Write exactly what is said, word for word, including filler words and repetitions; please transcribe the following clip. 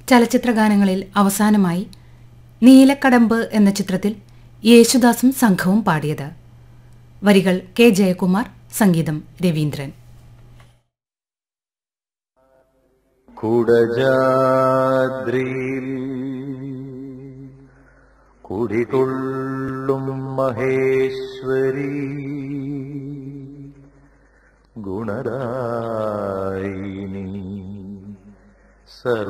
ചലച്ചിത്രഗാനങ്ങളിൽ അവസാനമായി നീലക്കടമ്പ് എന്ന ചിത്രത്തിൽ യേശുദാസും സംഘവും പാടിയത്. വരികൾ കെ ജയകുമാർ, സംഗീതം രവീന്ദ്രൻ. കുടജാദ്രിയിൽ കുടികൊള്ളും മഹേശ്വരി ഗുണദായിനി സർവ